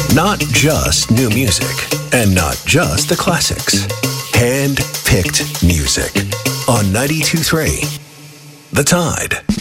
Not just new music, and not just the classics. Hand-picked music on 92.3 The Tide.